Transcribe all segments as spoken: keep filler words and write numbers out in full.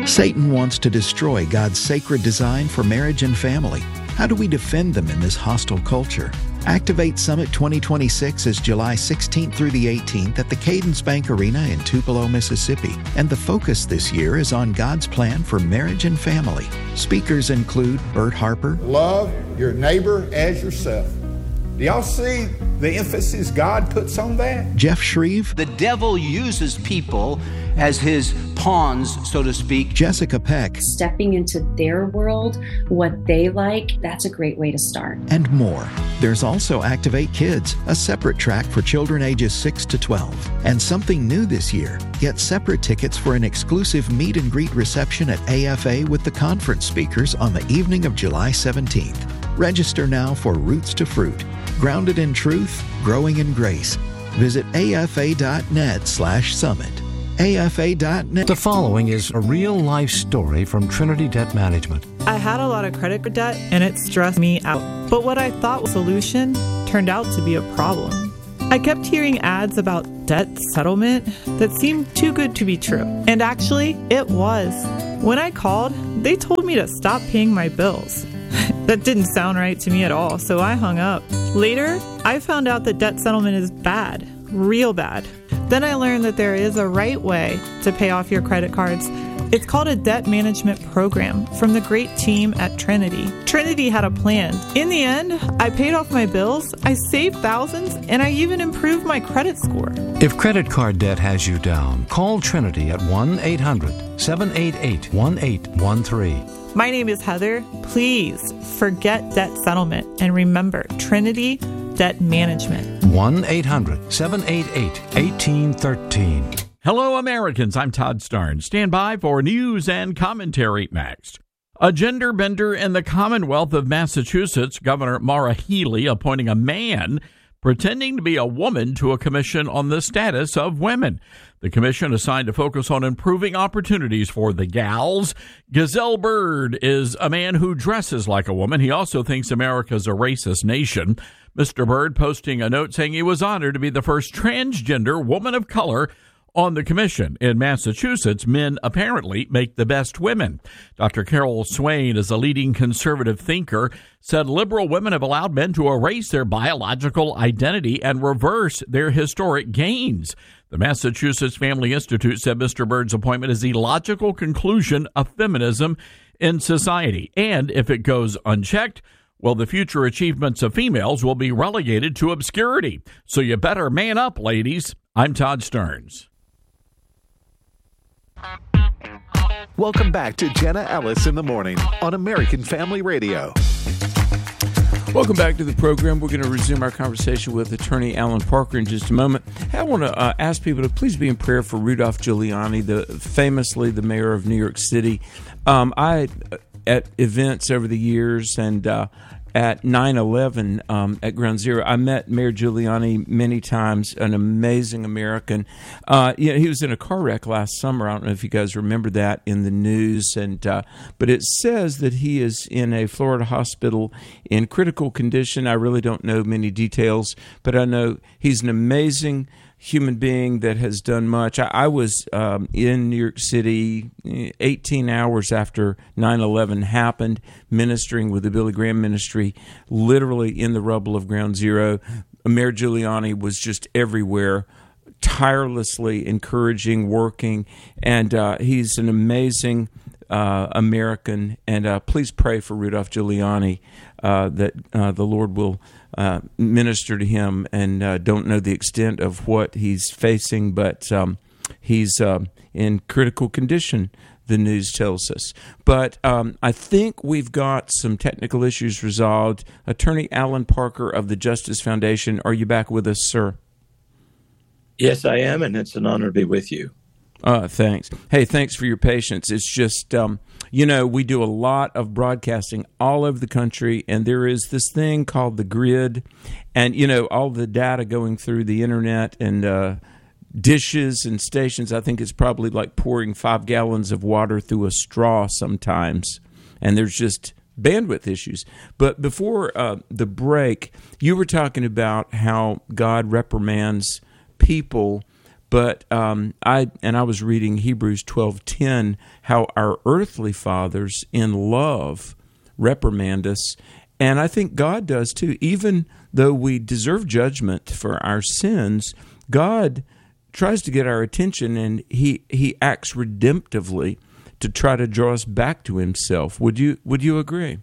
Satan wants to destroy God's sacred design for marriage and family. How do we defend them in this hostile culture? Activate Summit twenty twenty-six is July sixteenth through the eighteenth at the Cadence Bank Arena in Tupelo, Mississippi. And the focus this year is on God's plan for marriage and family. Speakers include Bert Harper. Love your neighbor as yourself. Do y'all see the emphasis God puts on that? Jeff Shreve. The devil uses people as his pawns, so to speak. Jessica Peck. Stepping into their world, what they like, that's a great way to start. And more. There's also Activate Kids, a separate track for children ages six to twelve. And something new this year, get separate tickets for an exclusive meet and greet reception at A F A with the conference speakers on the evening of July seventeenth. Register now for Roots to Fruit. Grounded in truth, growing in grace. Visit afa.net slash summit. afa dot net. The following is a real-life story from Trinity Debt Management. I had a lot of credit debt, and it stressed me out. But what I thought was a solution turned out to be a problem. I kept hearing ads about debt settlement that seemed too good to be true. And actually, it was. When I called, they told me to stop paying my bills. That didn't sound right to me at all, so I hung up. Later, I found out that debt settlement is bad, real bad. Then I learned that there is a right way to pay off your credit cards. It's called a debt management program from the great team at Trinity. Trinity had a plan. In the end, I paid off my bills, I saved thousands, and I even improved my credit score. If credit card debt has you down, call Trinity at one eight hundred seven eight eight one eight one three. My name is Heather. Please forget debt settlement and remember Trinity Debt Management. one eight hundred seven eight eight one eight one three. Hello, Americans. I'm Todd Starnes. Stand by for news and commentary next. A gender bender in the Commonwealth of Massachusetts, Governor Maura Healey appointing a man pretending to be a woman to a commission on the status of women. The commission assigned to focus on improving opportunities for the gals. Gazelle Bird is a man who dresses like a woman. He also thinks America's a racist nation. Mister Bird posting a note saying he was honored to be the first transgender woman of color on the commission. In Massachusetts, men apparently make the best women. Doctor Carol Swain is a leading conservative thinker, said liberal women have allowed men to erase their biological identity and reverse their historic gains. The Massachusetts Family Institute said Mister Bird's appointment is the logical conclusion of feminism in society. And if it goes unchecked, well, the future achievements of females will be relegated to obscurity. So you better man up, ladies. I'm Todd Starnes. Welcome back to Jenna Ellis in the Morning on American Family Radio. Welcome back to the program. We're going to resume our conversation with attorney Alan Parker in just a moment. I want to uh, ask people to please be in prayer for Rudolph Giuliani, the famously the mayor of New York City. Um, I, at events over the years and uh, at nine eleven um, at Ground Zero, I met Mayor Giuliani many times, an amazing American. Uh, you know, he was in a car wreck last summer. I don't know if you guys remember that in the news. And uh, but it says that he is in a Florida hospital in critical condition. I really don't know many details, but I know he's an amazing human being that has done much. I, I was um, in New York City eighteen hours after nine eleven happened, ministering with the Billy Graham Ministry, literally in the rubble of Ground Zero. Mayor Giuliani was just everywhere, tirelessly encouraging, working, and uh, he's an amazing uh, American. And uh, please pray for Rudolph Giuliani, uh, that uh, the Lord will Uh, minister to him, and uh, don't know the extent of what he's facing, but um, he's uh, in critical condition, the news tells us. But um, I think we've got some technical issues resolved. Attorney Alan Parker of the Justice Foundation, are you back with us, sir? Yes, I am, and it's an honor to be with you. Uh, thanks. Hey, thanks for your patience. It's just, um, you know, we do a lot of broadcasting all over the country, and there is this thing called the grid, and, you know, all the data going through the internet and uh, dishes and stations. I think it's probably like pouring five gallons of water through a straw sometimes, and there's just bandwidth issues. But before uh, the break, you were talking about how God reprimands people But um, I and I was reading Hebrews twelve ten, how our earthly fathers in love reprimand us, and I think God does too. Even though we deserve judgment for our sins, God tries to get our attention, and he he acts redemptively to try to draw us back to himself. Would you would you agree?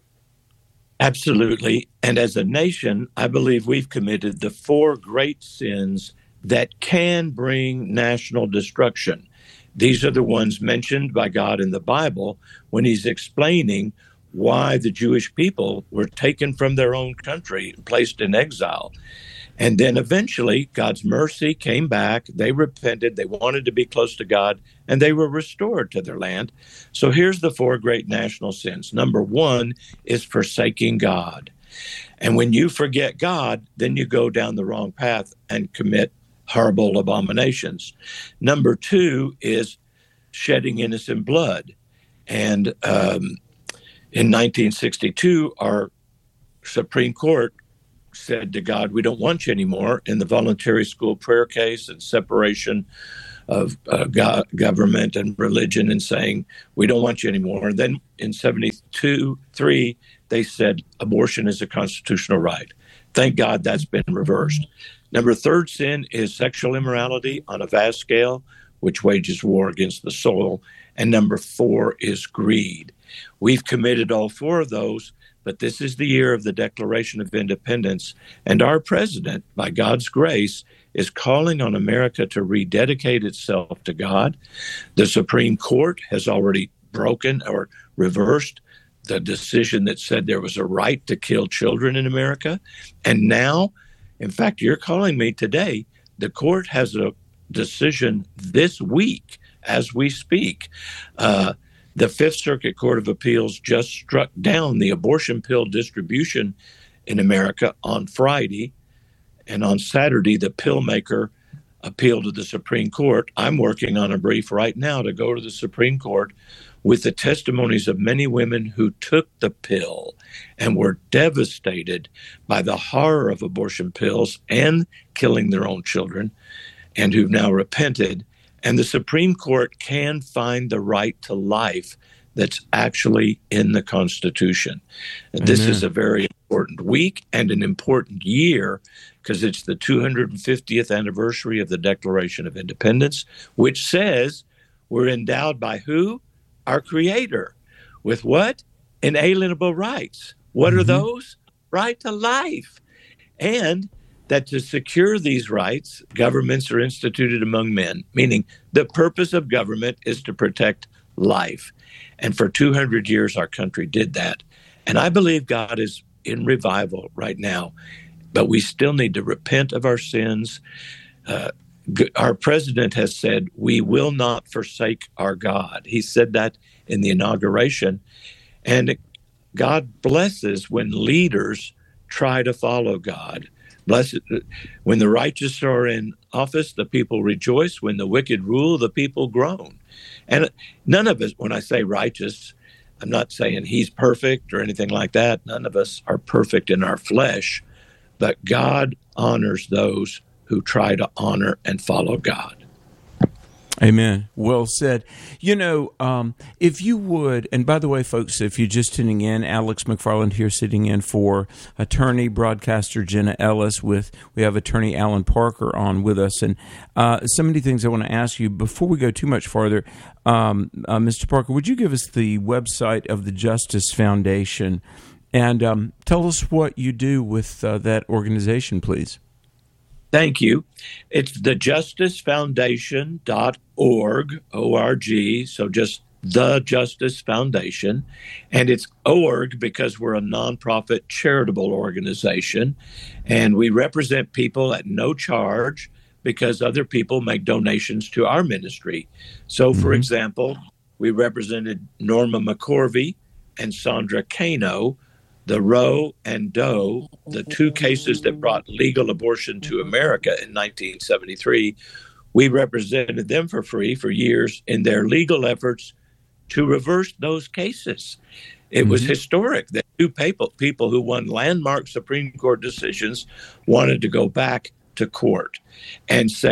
Absolutely. And as a nation, I believe we've committed the four great sins that can bring national destruction. These are the ones mentioned by God in the Bible when he's explaining why the Jewish people were taken from their own country and placed in exile. And then eventually God's mercy came back. They repented. They wanted to be close to God, and they were restored to their land. So here's the four great national sins. Number one is forsaking God. And when you forget God, then you go down the wrong path and commit horrible abominations. Number two is shedding innocent blood. And um, in nineteen sixty-two, our Supreme Court said to God, we don't want you anymore in the voluntary school prayer case and separation of uh, go- government and religion, and saying, we don't want you anymore. And then in seventy-two, three, they said abortion is a constitutional right. Thank God that's been reversed. Number third sin is sexual immorality on a vast scale, which wages war against the soul. And number four is greed. We've committed all four of those, but this is the year of the Declaration of Independence, and our president, by God's grace, is calling on America to rededicate itself to God. The Supreme Court has already broken or reversed the decision that said there was a right to kill children in America. And now, in fact, you're calling me today, the court has a decision this week as we speak. Uh, The Fifth Circuit Court of Appeals just struck down the abortion pill distribution in America on Friday. And on Saturday, the pill maker appealed to the Supreme Court. I'm working on a brief right now to go to the Supreme Court with the testimonies of many women who took the pill and were devastated by the horror of abortion pills and killing their own children, and who've now repented. And the Supreme Court can find the right to life that's actually in the Constitution. And this is a very important week and an important year, because it's the two hundred fiftieth anniversary of the Declaration of Independence, which says we're endowed by who? Our Creator. With what? Inalienable rights. What mm-hmm. are those? Right to life. And that to secure these rights, governments are instituted among men, meaning the purpose of government is to protect life. And for two hundred years, our country did that. And I believe God is in revival right now, but we still need to repent of our sins. Uh, our president has said, we will not forsake our God. He said that in the inauguration. And God blesses when leaders try to follow God. Blessed, when the righteous are in office, the people rejoice. When the wicked rule, the people groan. And none of us, when I say righteous, I'm not saying he's perfect or anything like that. None of us are perfect in our flesh, but God honors those who try to honor and follow God. Amen. Well said. You know, um, if you would, and by the way, folks, if you're just tuning in, Alex McFarland here sitting in for attorney, broadcaster Jenna Ellis. With we have attorney Alan Parker on with us. And uh, so many things I want to ask you. Before we go too much farther, um, uh, Mister Parker, would you give us the website of the Justice Foundation and um, tell us what you do with uh, that organization, please? Thank you. It's the justice foundation dot org, O R G, so just the Justice Foundation. And it's org because we're a nonprofit charitable organization, and we represent people at no charge because other people make donations to our ministry. So, for mm-hmm. example, we represented Norma McCorvey and Sandra Cano, the Roe and Doe, the two cases that brought legal abortion to America in nineteen seventy-three. We represented them for free for years in their legal efforts to reverse those cases. It mm-hmm. was historic that two people, people who won landmark Supreme Court decisions wanted to go back to court and say,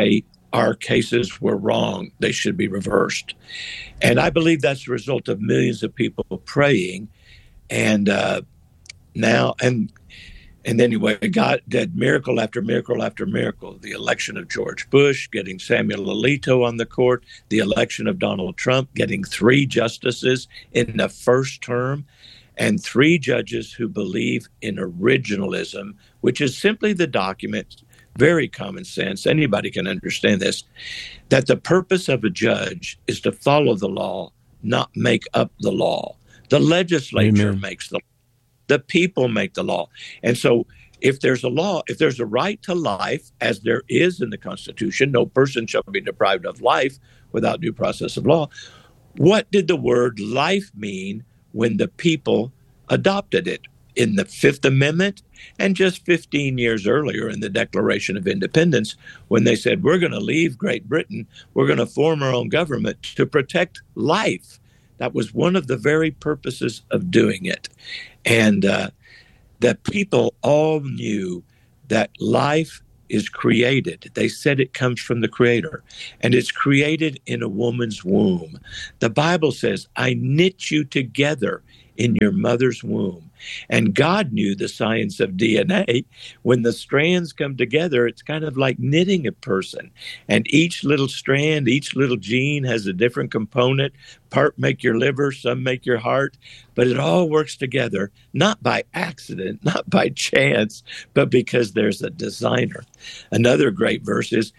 our cases were wrong. They should be reversed. And I believe that's the result of millions of people praying. And uh, now, and and anyway, God did miracle after miracle after miracle. The election of George Bush, getting Samuel Alito on the court, the election of Donald Trump, getting three justices in the first term, and three judges who believe in originalism, which is simply the document, very common sense, anybody can understand this, that the purpose of a judge is to follow the law, not make up the law. The legislature Amen. makes the law. The people make the law. And so if there's a law, if there's a right to life, as there is in the Constitution, no person shall be deprived of life without due process of law. What did the word life mean when the people adopted it in the Fifth Amendment and just fifteen years earlier in the Declaration of Independence, when they said, we're going to leave Great Britain, we're going to form our own government to protect life. That was one of the very purposes of doing it. And uh, the people all knew that life is created. They said it comes from the Creator, and it's created in a woman's womb. The Bible says, I knit you together in your mother's womb. And God knew the science of D N A. When the strands come together, it's kind of like knitting a person. And each little strand, each little gene has a different component. Part make your liver, some make your heart. But it all works together, not by accident, not by chance, but because there's a designer. Another great verse is,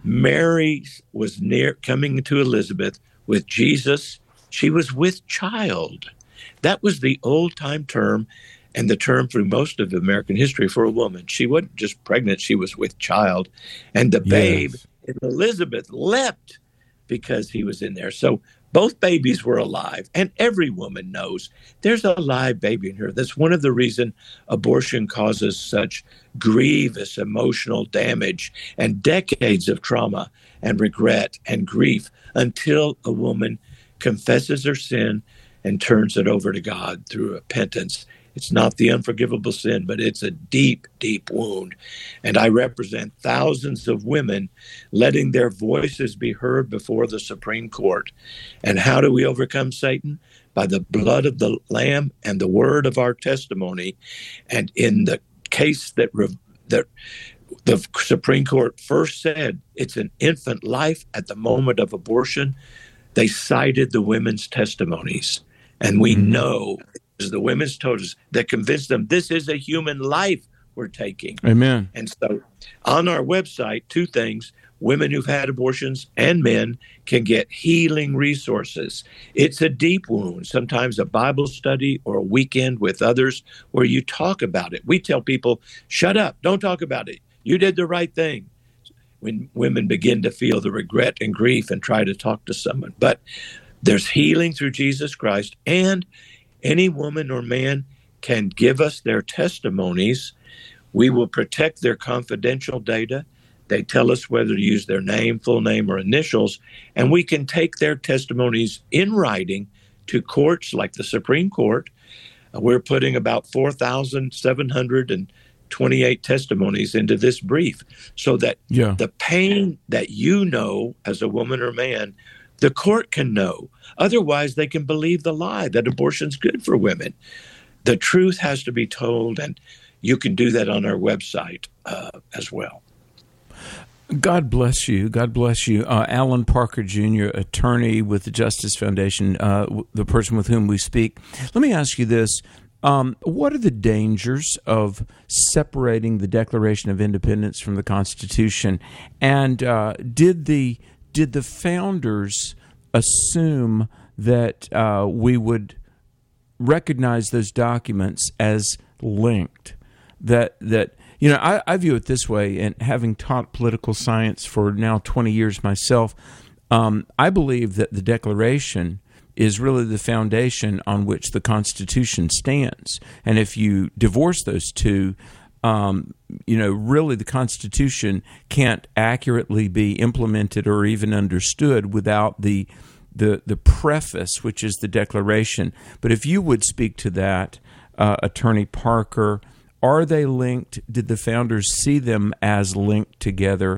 Mary was near coming to Elizabeth with Jesus. She was with child. That was the old-time term and the term through most of American history for a woman. She wasn't just pregnant, she was with child. And the babe Yes. in Elizabeth leapt because he was in there. So both babies were alive. And every woman knows there's a live baby in here. That's one of the reasons abortion causes such grievous emotional damage and decades of trauma and regret and grief until a woman confesses her sin and turns it over to God through repentance. It's not the unforgivable sin, but it's a deep, deep wound. And I represent thousands of women letting their voices be heard before the Supreme Court. And how do we overcome Satan? By the blood of the Lamb and the word of our testimony. And in the case that, re- that the Supreme Court first said it's an infant life at the moment of abortion, they cited the women's testimonies. And we Mm-hmm. know, as the women's told us, that convinced them this is a human life we're taking. Amen. And so on our website, two things, women who've had abortions and men can get healing resources. It's a deep wound, sometimes a Bible study or a weekend with others where you talk about it. We tell people, shut up, don't talk about it. You did the right thing. When women begin to feel the regret and grief and try to talk to someone. But there's healing through Jesus Christ, and any woman or man can give us their testimonies. We will protect their confidential data. They tell us whether to use their name, full name, or initials, and we can take their testimonies in writing to courts like the Supreme Court. We're putting about four thousand seven hundred twenty-eight testimonies into this brief so that Yeah. the pain that you know as a woman or man, the court can know. Otherwise, they can believe the lie that abortion's good for women. The truth has to be told, and you can do that on our website uh, as well. God bless you. God bless you. Uh, Alan Parker, Junior, attorney with the Justice Foundation, uh, w- the person with whom we speak. Let me ask you this. Um, what are the dangers of separating the Declaration of Independence from the Constitution? And uh, did the did the founders assume that uh, we would recognize those documents as linked? That that you know, I, I view it this way, and having taught political science for now twenty years myself, um, I believe that the Declaration is really the foundation on which the Constitution stands. And if you divorce those two, um, you know, really the Constitution can't accurately be implemented or even understood without the the the preface, which is the Declaration. But if you would speak to that, uh, Attorney Parker, are they linked? Did the founders see them as linked together?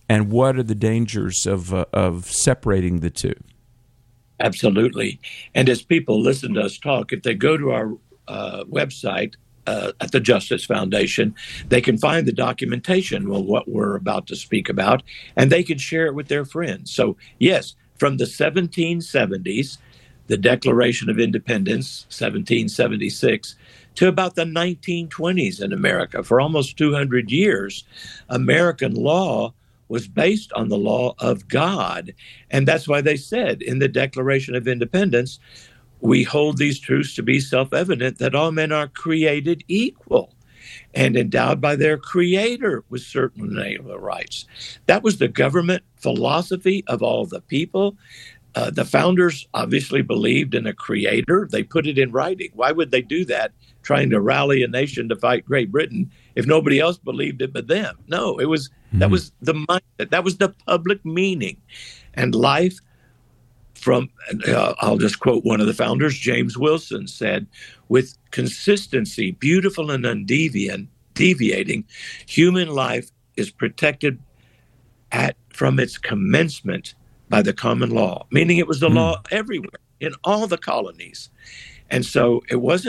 and what are the dangers of uh, of separating the two? Absolutely. And as people listen to us talk, if they go to our uh, website uh, at the Justice Foundation, they can find the documentation of what we're about to speak about, and they can share it with their friends. So, yes, from the seventeen seventies, the Declaration of Independence, seventeen seventy-six, to about the nineteen twenties in America, for almost two hundred years, American law was based on the law of God. And that's why they said in the Declaration of Independence, we hold these truths to be self-evident that all men are created equal and endowed by their creator with certain inalienable rights. That was the government philosophy of all the people. Uh, the founders obviously believed in a creator. They put it in writing. Why would they do that, trying to rally a nation to fight Great Britain, if nobody else believed it but them? No, it was mm-hmm. that was the mindset. That was the public meaning. And life from, uh, I'll just quote one of the founders, James Wilson, said, with consistency, beautiful and undeviating, deviating, human life is protected at from its commencement by the common law, meaning it was the mm. law everywhere in all the colonies. And so it wasn't